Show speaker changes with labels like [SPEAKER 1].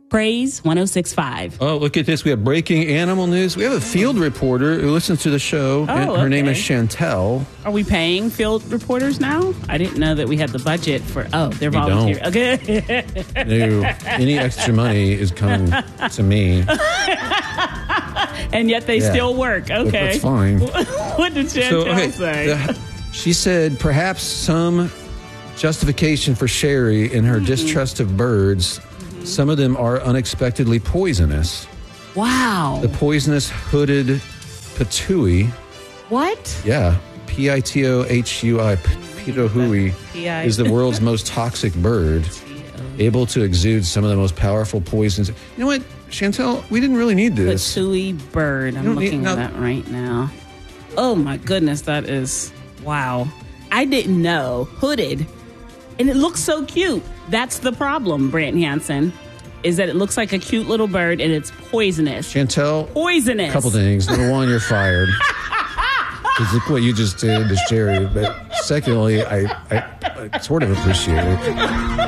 [SPEAKER 1] Praise 106.5.
[SPEAKER 2] Oh, look at this. We have breaking animal news. We have a field reporter who listens to the show.
[SPEAKER 1] Oh,
[SPEAKER 2] Her name is
[SPEAKER 1] okay.
[SPEAKER 2] Chantel.
[SPEAKER 1] Are we paying field reporters now? I didn't know that we had the budget for. Oh, they're volunteer. Okay.
[SPEAKER 2] No, any extra money is coming to me.
[SPEAKER 1] And yet they still work. Okay.
[SPEAKER 2] That's fine.
[SPEAKER 1] What did Chantel say?
[SPEAKER 2] She said perhaps some justification for Sherry in her distrust of birds. Some of them are unexpectedly poisonous.
[SPEAKER 1] Wow.
[SPEAKER 2] The poisonous hooded pitui.
[SPEAKER 1] What?
[SPEAKER 2] Yeah. Pitohui. Pitohui is the world's most toxic bird, able to exude some of the most powerful poisons. You know what, Chantel? We didn't really need this.
[SPEAKER 1] Pitui bird. I'm looking at that right now. Oh my goodness, that is wow. I didn't know. Hooded. And it looks so cute. That's the problem, Brant Hansen, is that it looks like a cute little bird and it's poisonous.
[SPEAKER 2] Chantel,
[SPEAKER 1] Poisonous.
[SPEAKER 2] a couple things. Number one, you're fired. Because look what you just did to Sherry. But secondly, I sort of appreciate it.